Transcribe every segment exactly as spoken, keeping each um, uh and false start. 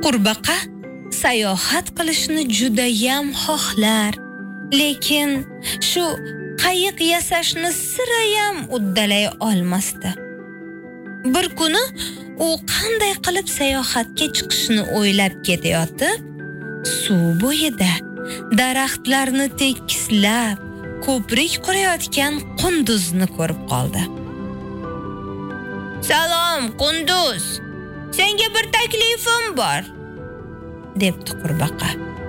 Qurbaqa sayohat qilishni juda ham xohlar, lekin shu qayiq yasashni sira ham uddalay olmasdi. Bir kuni u qanday qilib sayohatga chiqishni o'ylab ketayotib, suv bo'yida daraxtlarni tekislab ko'prik qurayotgan qunduzni ko'rib qoldi. "Salom, qunduz. Senga bir taklifim bor", debdi qurbaqa.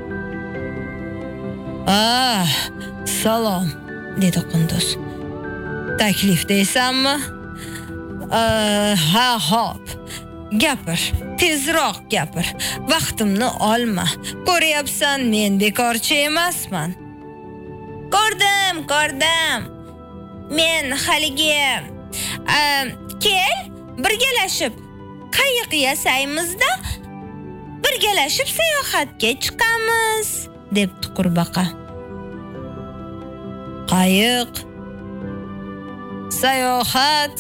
"Ah, salom", dedi qunduz. "Taklif deysanmi? Ha, hop. Gapir, tezroq gapir. Vaqtimni olma. Ko'ryapsan, men bekorchi emasman." "Ko'rdim, ko'rdim. Men haligi kel, birgalashib qayiq yasaymiz-da, birgalashib sayohatga chiqamiz", debdi qurbaqa. Qayiq, sayohat.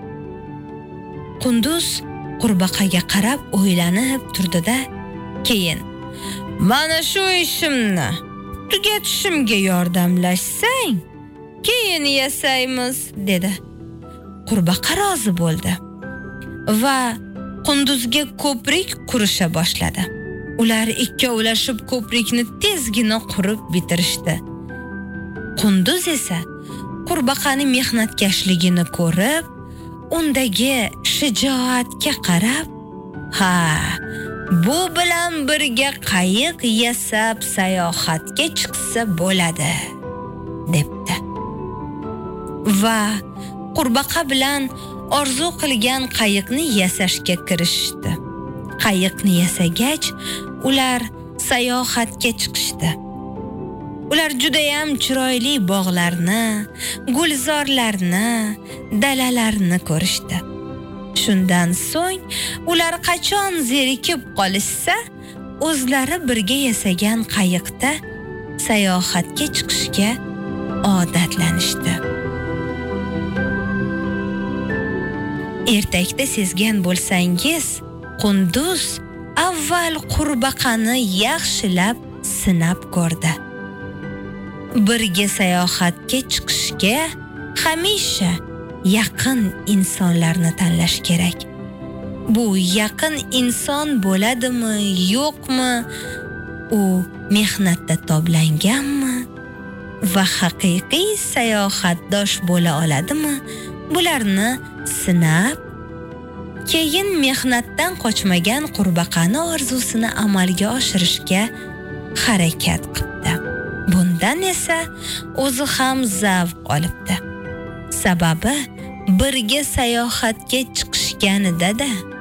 Qunduz qurbaqaga qarab o'ylanib turdi-da, keyin "Mana shu ishimni tugatishimga yordamlashsang, keyin yasaymiz", dedi. Qurbaqa rozi bo'ldi va qunduzga ko'prik qurisha boshladi. Ular ikkovlashib ko'prikni tezgina qurib bitirishdi. Qunduz esa qurbaqaning mehnatkashligini ko'rib, undagi shijoatga qarab, "Ha, bu bilan birga qayiq yasab sayohatga chiqsa bo'ladi", debdi. Va qurbaqa bilan orzu qilgan qayiqni yasashga kirishdi. Qayiqni yasagach, ular sayohatga chiqishdi. Ular juda ham chiroyli bog'larni, gulzorlarni, dalalarni ko'rishdi. Shundan so'ng ular qachon zerikib qolishsa, o'zlari birga yasagan qayiqda sayohatga chiqishga odatlanishdi. Ertakda sezgan bo'lsangiz, qunduz avval qurbaqani yaxshilab sinab ko'rdi. Birga sayohatga chiqishga hamisha yaqin insonlarni tanlash kerak. Bu yaqin inson bo'ladimi, yo'qmi, u mehnatda toblanganmi va haqiqiy sayohatdosh bo'la oladimi, bularni sinab, keyin mehnatdan qochmagan qurbaqani orzusini amalga oshirishga harakat qildi. Bundan esa o'zi ham zavq olibdi. Sababi birga sayohatga chiqishganida-da